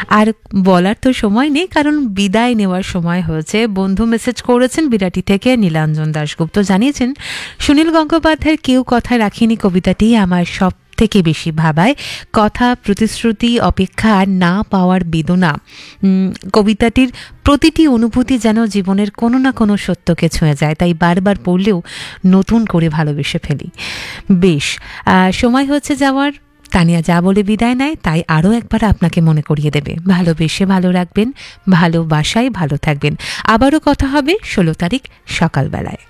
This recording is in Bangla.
আর বলার তো সময় নেই, কারণ বিদায় নেওয়ার সময় হয়েছে। বন্ধু মেসেজ করেছেন বিরাটি থেকে, নীলাঞ্জন দাশগুপ্ত জানিয়েছেন, সুনীল গঙ্গোপাধ্যায়ের কেউ কথা রাখিনি কবিতাটি আমার সব থেকে বেশি ভাবায়। কথা, প্রতিশ্রুতি, অপেক্ষা আর না পাওয়ার বেদনা। কবিতাটির প্রতিটি অনুভূতি যেন জীবনের কোনো না কোনো সত্যকে ছুঁয়ে যায়, তাই বারবার পড়লেও নতুন করে ভালোবেসে ফেলি। বেশ, সময় হচ্ছে যাওয়ার। তানিয়া যা বলে বিদায় নেয় তাই আরও একবার আপনাকে মনে করিয়ে দেবে, ভালোবেসে ভালো রাখবেন, ভালোবাসায় ভালো থাকবেন। আবারও কথা হবে 16 তারিখ সকালবেলায়।